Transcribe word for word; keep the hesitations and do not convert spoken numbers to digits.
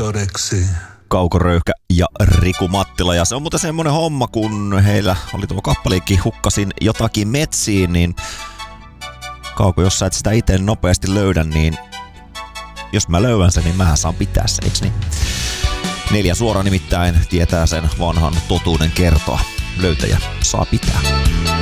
todeksi. Kauko Röyhkä ja Riku Mattila. Ja se on muuten semmonen homma, kun heillä oli tuo kappaleikki Hukkasin jotakin metsiin, niin Kauko, jos sä et sitä itse nopeasti löydä, niin jos mä löydän sen, niin mähän saan pitää sen, eiks niin? Neljä suora nimittäin tietää sen vanhan totuuden kertoa. Löytäjä saa pitää.